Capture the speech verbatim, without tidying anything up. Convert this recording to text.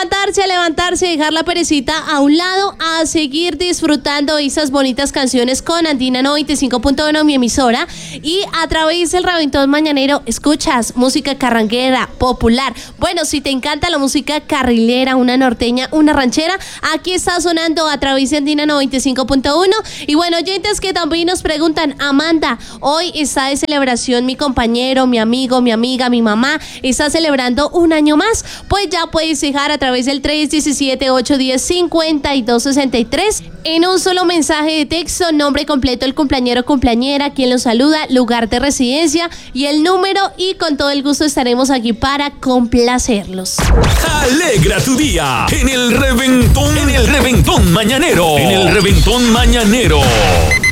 levantarse, a levantarse, dejar la perecita a un lado, a seguir disfrutando esas bonitas canciones con Andina noventa y cinco punto uno, mi emisora. Y a través del Reventón Mañanero escuchas música carranguera, popular. Bueno, si te encanta la música carrilera, una norteña, una ranchera, aquí está sonando a través de Andina noventa y cinco punto uno. Y bueno, oyentes que también nos preguntan, Amanda, hoy está de celebración mi compañero, mi amigo, mi amiga, mi mamá, está celebrando un año más. Pues ya puedes dejar a través del tres uno siete, ocho uno cero, cinco dos seis tres en un solo mensaje de texto, nombre completo del cumpleañero o cumpleañera, quien lo saluda, lugar de residencia y el número, y con todo el gusto estaremos aquí para complacerlos. Alegra tu día en el Reventón, en el Reventón Mañanero, en el Reventón Mañanero.